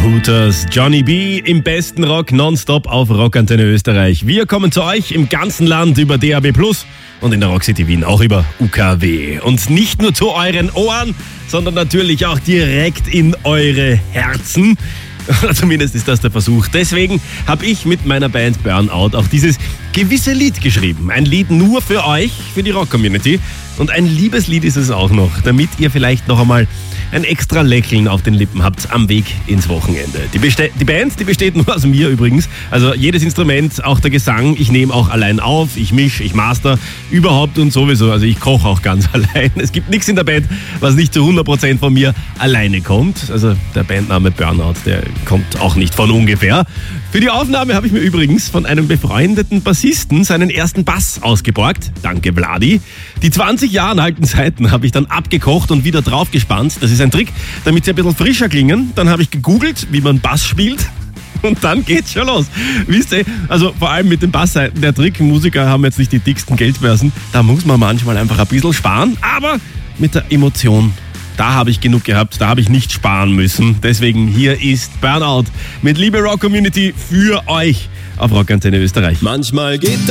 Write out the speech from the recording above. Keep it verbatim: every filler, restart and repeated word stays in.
Hooters, Johnny B. im besten Rock nonstop auf Rockantenne Österreich. Wir kommen zu euch im ganzen Land über D A B plus und in der Rock City Wien auch über U K W. Und nicht nur zu euren Ohren, sondern natürlich auch direkt in eure Herzen. Oder zumindest ist das der Versuch. Deswegen habe ich mit meiner Band Burnout auch dieses gewisse Lied geschrieben. Ein Lied nur für euch, für die Rock-Community. Und ein Liebeslied ist es auch noch, damit ihr vielleicht noch einmal ein extra Lächeln auf den Lippen habt am Weg ins Wochenende. Die, Beste- die Band, die besteht nur aus mir übrigens. Also jedes Instrument, auch der Gesang, ich nehme auch allein auf, ich mische, ich master, überhaupt und sowieso. Also ich koche auch ganz allein. Es gibt nichts in der Band, was nicht zu hundert Prozent von mir alleine kommt. Also der Bandname Burnout, der kommt auch nicht von ungefähr. Für die Aufnahme habe ich mir übrigens von einem befreundeten Bassisten seinen ersten Bass ausgeborgt. Danke, Vladi. Die zwanzig Jahre alten Saiten habe ich dann abgekocht und wieder draufgespannt. Das ist ein Trick, damit sie ein bisschen frischer klingen. Dann habe ich gegoogelt, wie man Bass spielt. Und dann geht's schon los. Wisst ihr, also vor allem mit den Bassseiten der Trick. Musiker haben jetzt nicht die dicksten Geldbörsen. Da muss man manchmal einfach ein bisschen sparen. Aber mit der Emotion, da habe ich genug gehabt, da habe ich nicht sparen müssen. Deswegen hier ist Burnout mit Liebe Rock Community für euch auf Rockantenne Österreich. Manchmal geht